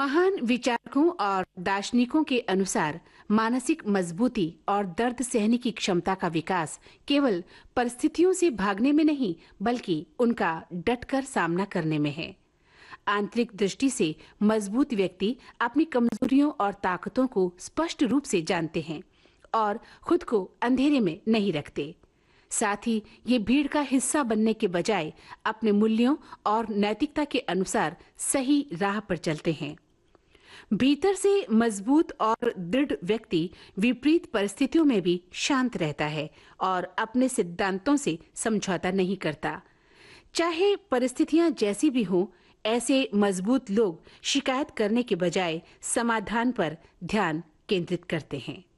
महान विचारकों और दार्शनिकों के अनुसार मानसिक मजबूती और दर्द सहने की क्षमता का विकास केवल परिस्थितियों से भागने में नहीं, बल्कि उनका डटकर सामना करने में है। आंतरिक दृष्टि से मजबूत व्यक्ति अपनी कमजोरियों और ताकतों को स्पष्ट रूप से जानते हैं और खुद को अंधेरे में नहीं रखते। साथ ही ये भीड़ का हिस्सा बनने के बजाय अपने मूल्यों और नैतिकता के अनुसार सही राह पर चलते हैं। भीतर से मजबूत और दृढ़ व्यक्ति विपरीत परिस्थितियों में भी शांत रहता है और अपने सिद्धांतों से समझौता नहीं करता। चाहे परिस्थितियां जैसी भी हों, ऐसे मजबूत लोग शिकायत करने के बजाय समाधान पर ध्यान केंद्रित करते हैं।